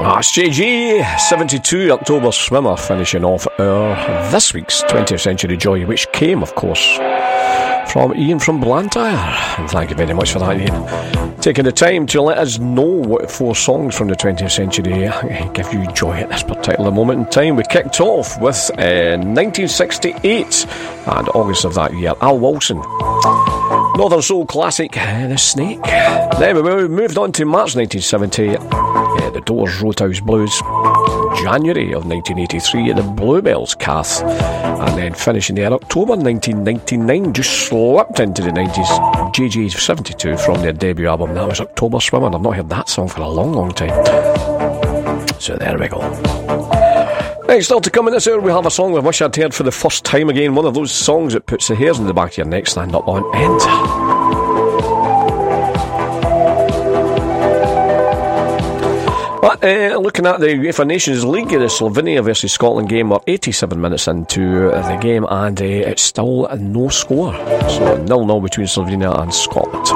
That's JG, 72 October Swimmer, finishing off our this week's 20th Century Joy, which came, of course, from Ian from Blantyre. And thank you very much for that, Ian. Taking the time to let us know what 4 songs from the 20th century give you joy at this particular moment in time. We kicked off with 1968 and August of that year, Al Wilson. Northern Soul classic, The Snake. Then we moved on to March 1970, The Doors' Roadhouse Blues. January of 1983, The Bluebells, Cath. And then finishing there, October 1999, just slipped into the 90s, JJ's 72 from their debut album. That was October Swimmer. I've not heard that song for a long, long time. So there we go. Next, still to come in this hour, we have a song I wish I'd heard for the first time again. One of those songs that puts the hairs in the back of your neck stand up on end. But looking at the UEFA Nations League, the Slovenia versus Scotland game, we're 87 minutes into the game and it's still no score. So 0-0 between Slovenia and Scotland.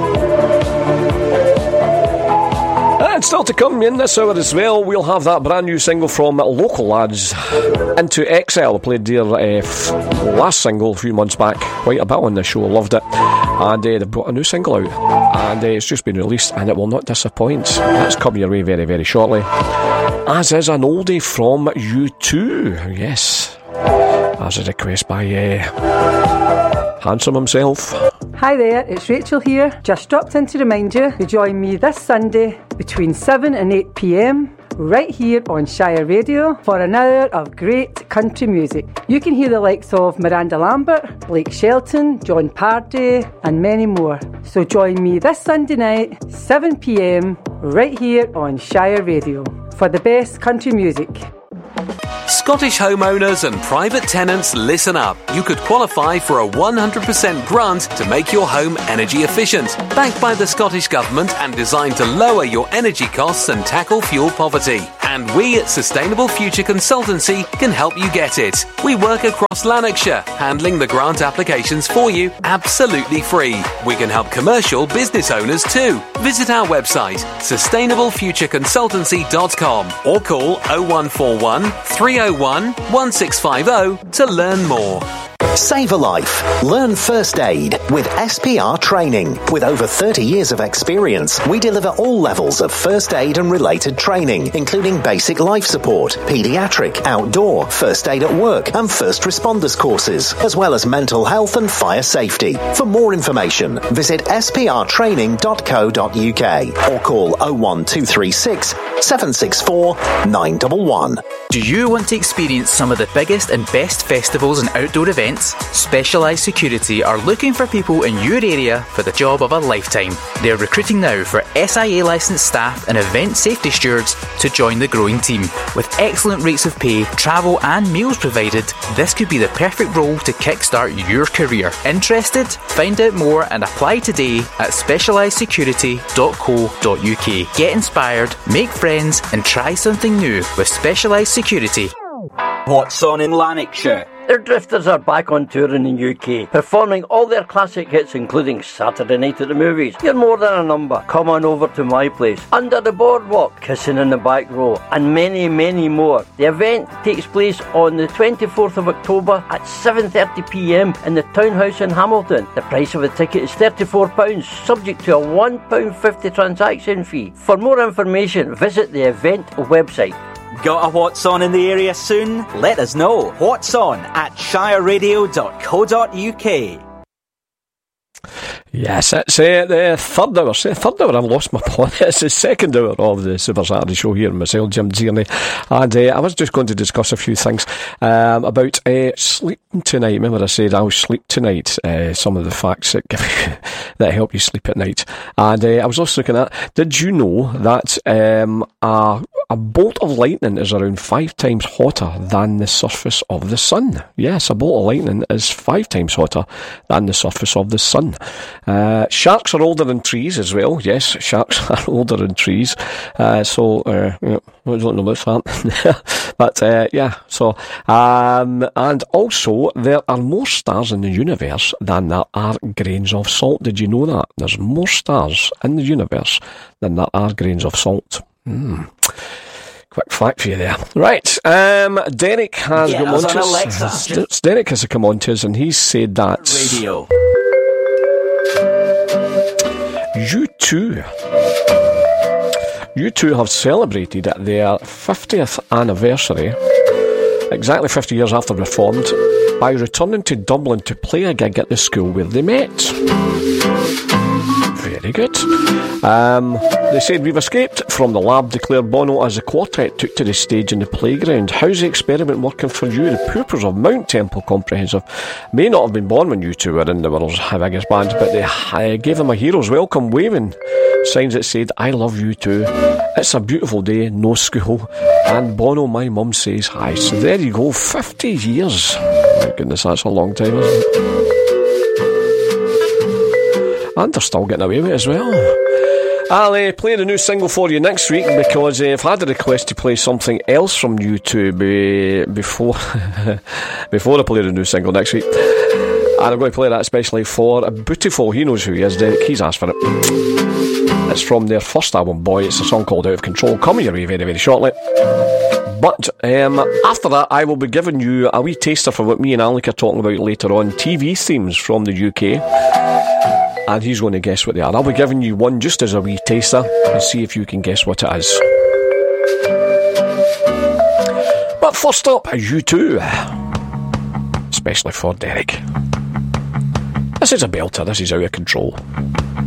And still to come in this hour as well, we'll have that brand new single from local lads, Into Excel. I played their last single a few months back, quite a bit on the show, loved it. And they've brought a new single out, and it's just been released, and it will not disappoint. That's coming your way very, very shortly. As is an oldie from U2, yes, as a request by Handsome himself. Hi there, it's Rachel here. Just dropped in to remind you to join me this Sunday between 7 and 8 p.m. right here on Shire Radio for an hour of great country music. You can hear the likes of Miranda Lambert, Blake Shelton, John Pardy and many more. So join me this Sunday night, 7 p.m, right here on Shire Radio for the best country music. Scottish homeowners and private tenants, listen up. You could qualify for a 100% grant to make your home energy efficient. Backed by the Scottish Government and designed to lower your energy costs and tackle fuel poverty. And we at Sustainable Future Consultancy can help you get it. We work across Lanarkshire, handling the grant applications for you absolutely free. We can help commercial business owners too. Visit our website, sustainablefutureconsultancy.com or call 0141 301 1650 to learn more. Save a life. Learn first aid with SPR Training. With over 30 years of experience, we deliver all levels of first aid and related training, including basic life support, paediatric, outdoor, first aid at work, and first responders courses, as well as mental health and fire safety. For more information, visit sprtraining.co.uk or call 01236 764 911. Do you want to experience some of the biggest and best festivals and outdoor events? Specialised Security are looking for people in your area for the job of a lifetime. They're recruiting now for SIA licensed staff and event safety stewards to join the growing team. With excellent rates of pay, travel and meals provided, this could be the perfect role to kickstart your career. Interested? Find out more and apply today at specialisedsecurity.co.uk. Get inspired, make friends and try something new with Specialised Security. What's on in Lanarkshire? Their Drifters are back on tour in the UK, performing all their classic hits including Saturday Night at the Movies, You're More Than a Number, Come On Over to My Place, Under the Boardwalk, Kissing in the Back Row, and many, many more. The event takes place on the 24th of October at 7:30pm in the Townhouse in Hamilton. The price of a ticket is £34, subject to a £1.50 transaction fee. For more information, visit the event website. Got a What's On in the area soon? Let us know. What's On at shireradio.co.uk. Yes, it's the third hour. Third hour, I've lost my point. It's the second hour of the Super Saturday Show here, myself, Jim Tierney. And I was just going to discuss a few things about sleeping tonight. Remember I said I'll sleep tonight, some of the facts that give you, that help you sleep at night. And I was also looking at, did you know that a bolt of lightning is around 5 times hotter than the surface of the sun? Yes, a bolt of lightning is 5 times hotter than the surface of the sun. Sharks are older than trees as well. Yes, sharks are older than trees. I don't know about that. But so and also there are more stars in the universe than there are grains of salt. Did you know that? There's more stars in the universe than there are grains of salt. Quick fact for you there. Right, Derek has come on to us. Derek has come on to us, and he's said that Radio. U2 have celebrated their 50th anniversary, exactly 50 years after they formed, by returning to Dublin to play a gig at the school where they met. Very good. They said, we've escaped from the lab, declared Bono as the quartet took to the stage in the playground. How's the experiment working for you? The pupils of Mount Temple Comprehensive may not have been born when U2 were in the world's biggest band, but they gave them a hero's welcome, waving signs that said, I love you too. It's a beautiful day, no school. And Bono, my mum says hi. So there you go, 50 years. My goodness, that's a long time, isn't it? And they're still getting away with it as well. I'll play the new single for you next week because I've had a request to play something else from U2 before I play the new single next week. And I'm going to play that especially for Beautiful. He knows who he is, Derek. He's asked for it. It's from their first album, Boy. It's a song called Out of Control. Coming your way very, very shortly. But after that, I will be giving you a wee taster for what me and Alec are talking about later on. TV themes from the UK. And he's going to guess what they are. I'll be giving you one just as a wee taster and see if you can guess what it is. But first up, U2. Especially for Derek. This is a belter. This is Out of Control.